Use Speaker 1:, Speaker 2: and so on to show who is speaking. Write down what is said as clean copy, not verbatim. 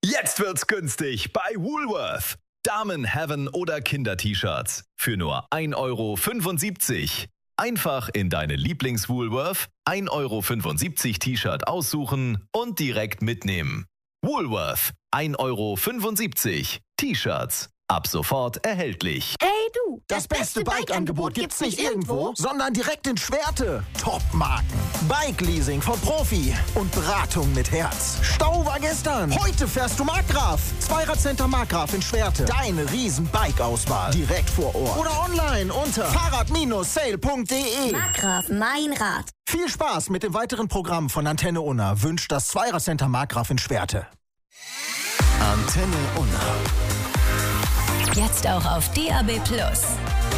Speaker 1: Jetzt wird's günstig bei Woolworth. Damen, Heaven oder Kinder-T-Shirts für nur 1,75 €. Einfach in deine Lieblings-Woolworth 1,75 € T-Shirt aussuchen und direkt mitnehmen. Woolworth 1,75 € T-Shirts. Ab sofort erhältlich.
Speaker 2: Hey du,
Speaker 3: Das beste Bike-Angebot gibt's nicht irgendwo, sondern direkt in Schwerte. Top-Marken, Bike-Leasing von Profi und Beratung mit Herz. Stau war gestern. Heute fährst du Markgraf. Zweiradcenter Markgraf in Schwerte. Deine riesen Bike-Auswahl. Direkt vor Ort. Oder online unter fahrrad-sale.de.
Speaker 2: Markgraf, mein Rad.
Speaker 3: Viel Spaß mit dem weiteren Programm von Antenne Unna. Wünscht das Zweiradcenter Markgraf in Schwerte.
Speaker 1: Antenne Unna.
Speaker 4: Jetzt auch auf DAB+.